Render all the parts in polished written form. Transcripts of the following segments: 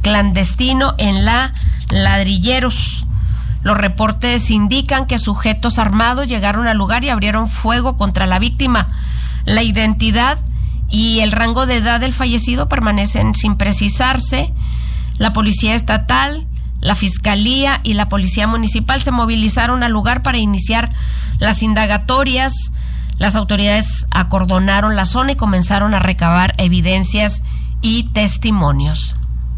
clandestino en la Ladrilleros. Los reportes indican que sujetos armados llegaron al lugar y abrieron fuego contra la víctima. La identidad y el rango de edad del fallecido permanecen sin precisarse. La Policía Estatal, la Fiscalía y la Policía Municipal se movilizaron al lugar para iniciar las indagatorias. Las autoridades acordonaron la zona y comenzaron a recabar evidencias y testimonios.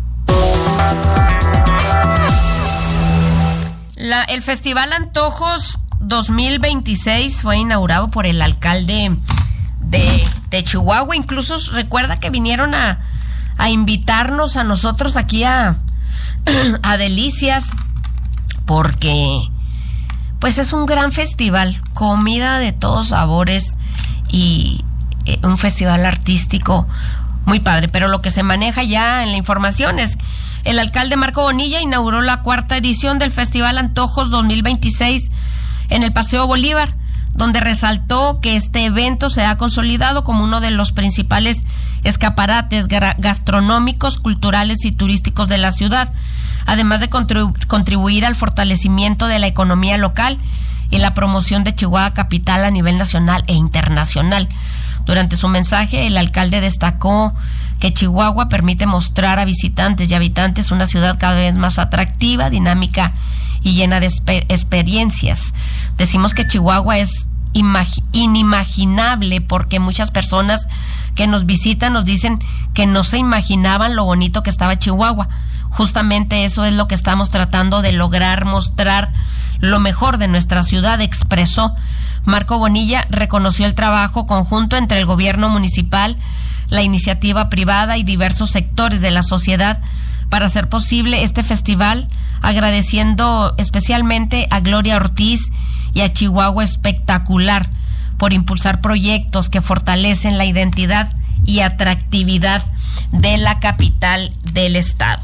El Festival Antojos 2026 fue inaugurado por el alcalde de Chihuahua. Incluso recuerda que vinieron a invitarnos a nosotros aquí a Delicias, porque pues es un gran festival, comida de todos sabores y un festival artístico muy padre. Pero lo que se maneja ya en la información es el alcalde Marco Bonilla inauguró la 4ª edición del Festival Antojos 2026 en el Paseo Bolívar, donde resaltó que este evento se ha consolidado como uno de los principales escaparates gastronómicos, culturales y turísticos de la ciudad, además de contribuir al fortalecimiento de la economía local y la promoción de Chihuahua capital a nivel nacional e internacional. Durante su mensaje, el alcalde destacó que Chihuahua permite mostrar a visitantes y habitantes una ciudad cada vez más atractiva, dinámica y llena de experiencias. Decimos que Chihuahua es inimaginable porque muchas personas que nos visitan nos dicen que no se imaginaban lo bonito que estaba Chihuahua. Justamente eso es lo que estamos tratando de lograr, mostrar lo mejor de nuestra ciudad, expresó. Marco Bonilla reconoció el trabajo conjunto entre el gobierno municipal, la iniciativa privada y diversos sectores de la sociedad para hacer posible este festival, agradeciendo especialmente a Gloria Ortiz y a Chihuahua Espectacular por impulsar proyectos que fortalecen la identidad y atractividad de la capital del estado.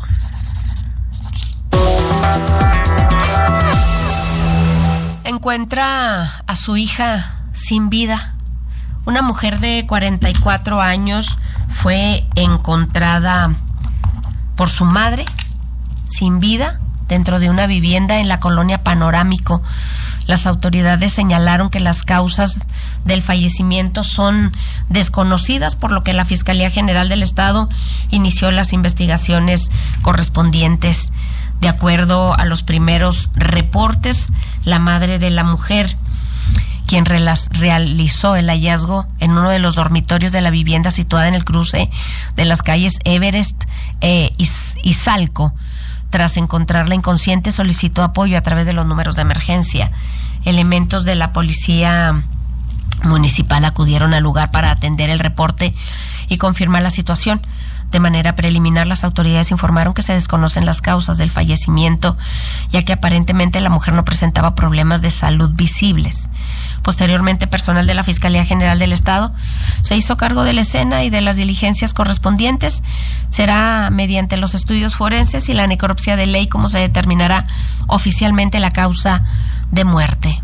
Encuentra a su hija sin vida. Una mujer de 44 años fue encontrada por su madre sin vida dentro de una vivienda en la colonia Panorámico. Las autoridades señalaron que las causas del fallecimiento son desconocidas, por lo que la Fiscalía General del Estado inició las investigaciones correspondientes. De acuerdo a los primeros reportes, la madre de la mujer, quien realizó el hallazgo en uno de los dormitorios de la vivienda situada en el cruce de las calles Everest y Salco, tras encontrarla inconsciente, solicitó apoyo a través de los números de emergencia. Elementos de la policía municipal acudieron al lugar para atender el reporte y confirmar la situación. De manera preliminar, las autoridades informaron que se desconocen las causas del fallecimiento, ya que aparentemente la mujer no presentaba problemas de salud visibles. Posteriormente, personal de la Fiscalía General del Estado se hizo cargo de la escena y de las diligencias correspondientes. Será mediante los estudios forenses y la necropsia de ley como se determinará oficialmente la causa de muerte.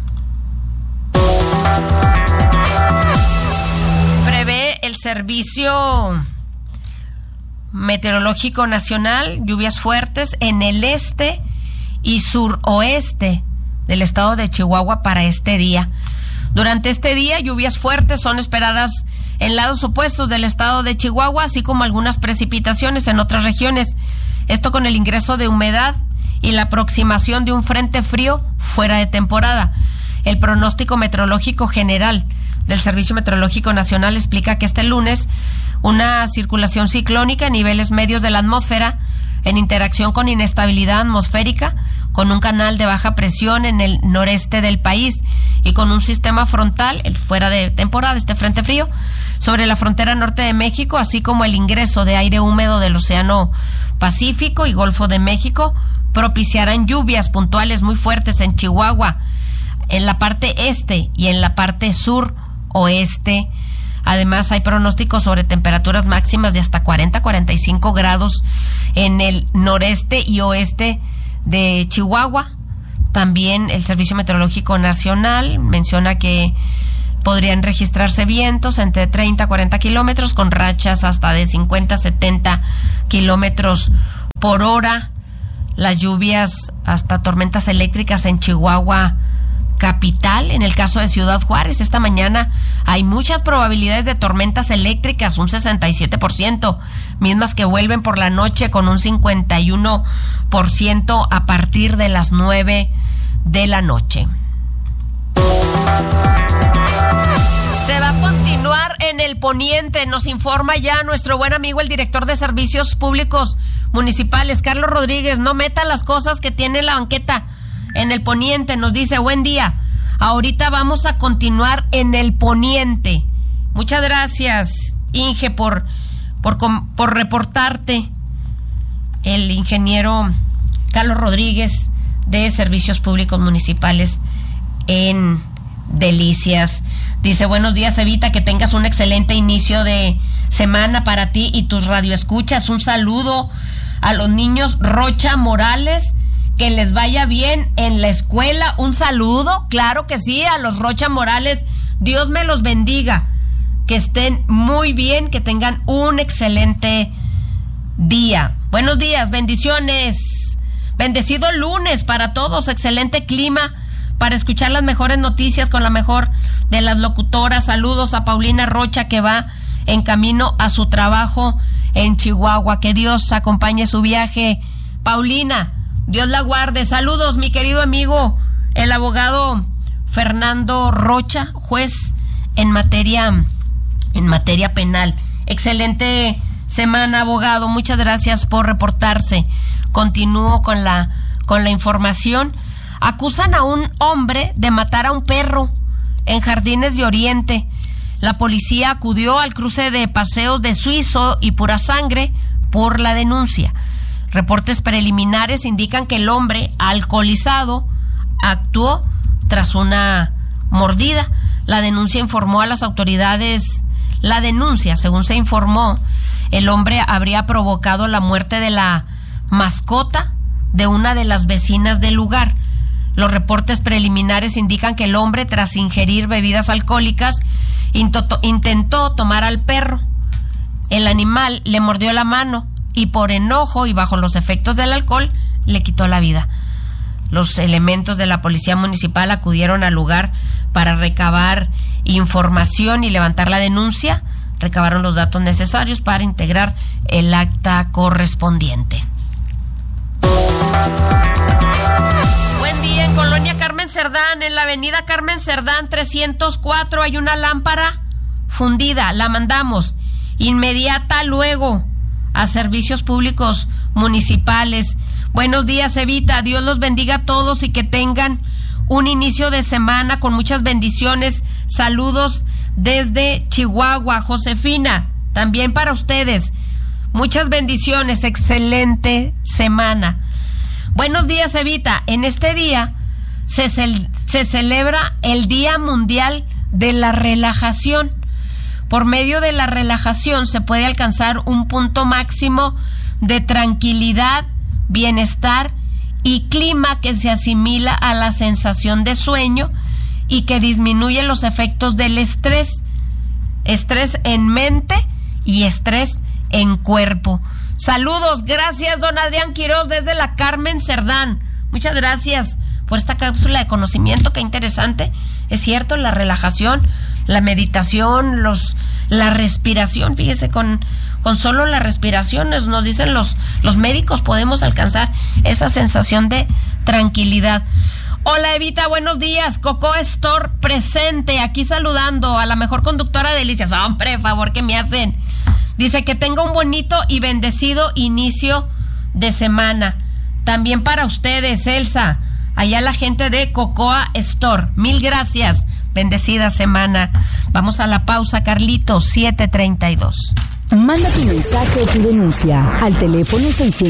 Prevé el Servicio Meteorológico Nacional lluvias fuertes en el este y suroeste del estado de Chihuahua para este día. Durante este día, lluvias fuertes son esperadas en lados opuestos del estado de Chihuahua, así como algunas precipitaciones en otras regiones. Esto con el ingreso de humedad y la aproximación de un frente frío fuera de temporada. El pronóstico meteorológico general del Servicio Meteorológico Nacional explica que este lunes una circulación ciclónica a niveles medios de la atmósfera en interacción con inestabilidad atmosférica, con un canal de baja presión en el noreste del país y con un sistema frontal, fuera de temporada, este frente frío, sobre la frontera norte de México, así como el ingreso de aire húmedo del Océano Pacífico y Golfo de México, propiciarán lluvias puntuales muy fuertes en Chihuahua, en la parte este y en la parte sur oeste. Además, hay pronósticos sobre temperaturas máximas de hasta 40-45 grados en el noreste y oeste de Chihuahua. También el Servicio Meteorológico Nacional menciona que podrían registrarse vientos entre 30 a 40 kilómetros con rachas hasta de 50 a 70 kilómetros por hora. Las lluvias hasta tormentas eléctricas en Chihuahua capital. En el caso de Ciudad Juárez, esta mañana hay muchas probabilidades de tormentas eléctricas, un 67%, mismas que vuelven por la noche con un 51% a partir de las 9 de la noche. Se va a continuar en el poniente, nos informa ya nuestro buen amigo el director de Servicios Públicos Municipales, Carlos Rodríguez. No meta las cosas que tiene la banqueta en el poniente, nos dice: buen día, ahorita vamos a continuar en el poniente. Muchas gracias, Inge, por reportarte. El ingeniero Carlos Rodríguez de Servicios Públicos Municipales en Delicias. Dice: buenos días, Evita, que tengas un excelente inicio de semana para ti y tus radioescuchas. Un saludo a los niños Rocha Morales, que les vaya bien en la escuela. Un saludo, claro que sí, a los Rocha Morales. Dios me los bendiga, que estén muy bien, que tengan un excelente día. Buenos días, bendiciones. Bendecido lunes para todos, excelente clima para escuchar las mejores noticias con la mejor de las locutoras. Saludos a Paulina Rocha, que va en camino a su trabajo en Chihuahua. Que Dios acompañe su viaje, Paulina. Dios la guarde. Saludos, mi querido amigo, el abogado Fernando Rocha, juez en materia penal. Excelente semana, abogado. Muchas gracias por reportarse. Continúo con la información. Acusan a un hombre de matar a un perro en Jardines de Oriente. La policía acudió al cruce de Paseos de Suizo y Pura Sangre por la denuncia. Reportes preliminares indican que el hombre alcoholizado actuó tras una mordida. La denuncia, según se informó, el hombre habría provocado la muerte de la mascota de una de las vecinas del lugar. Los reportes preliminares indican que el hombre, tras ingerir bebidas alcohólicas, intentó tomar al perro. El animal le mordió la mano y, por enojo y bajo los efectos del alcohol, le quitó la vida. Los elementos de la Policía Municipal acudieron al lugar para recabar información y levantar la denuncia. Recabaron los datos necesarios para integrar el acta correspondiente. Buen día. En Colonia Carmen Cerdán, en la avenida Carmen Cerdán 304, hay una lámpara fundida. La mandamos inmediata luego a Servicios Públicos Municipales. Buenos días, Evita. Dios los bendiga a todos y que tengan un inicio de semana con muchas bendiciones. Saludos desde Chihuahua. Josefina, también para ustedes. Muchas bendiciones. Excelente semana. Buenos días, Evita. En este día se celebra el Día Mundial de la Relajación. Por medio de la relajación se puede alcanzar un punto máximo de tranquilidad, bienestar y clima que se asimila a la sensación de sueño y que disminuye los efectos del estrés en mente y estrés en cuerpo. Saludos, gracias, don Adrián Quiroz, desde la Carmen Cerdán. Muchas gracias por esta cápsula de conocimiento, qué interesante. Es cierto, la relajación, la meditación, la respiración, fíjese, con solo la respiración, nos dicen los médicos, podemos alcanzar esa sensación de tranquilidad. Hola, Evita, buenos días. Coco Store presente, aquí saludando a la mejor conductora de Delicias. Hombre, favor que me hacen. Dice que tenga un bonito y bendecido inicio de semana. También para ustedes, Elsa, allá la gente de Cocoa Store. Mil gracias. Bendecida semana. Vamos a la pausa, Carlitos, 7:32. Manda tu mensaje o tu denuncia al teléfono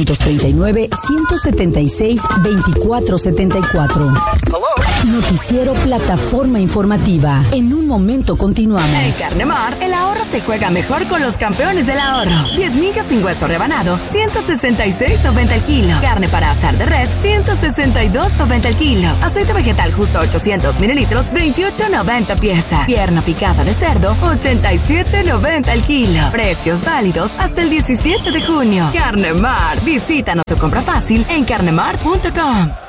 639-176-2474. Noticiero Plataforma Informativa. En un momento continuamos. En Carnemar, el ahorro se juega mejor con los campeones del ahorro. 10 millos sin hueso rebanado, 166.90 el kilo. Carne para asar de res, 162.90 el kilo. Aceite vegetal justo 800 mililitros, 28.90 pieza. Pierna picada de cerdo, 87.90 el kilo. Precio envíos válidos hasta el 17 de junio. Carnemart, visítanos o compra fácil en carnemart.com.